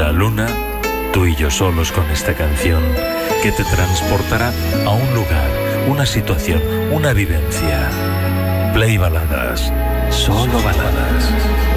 la luna, tú y yo solos con esta canción que te transportará a un lugar, una situación, una vivencia. Play Baladas, solo baladas.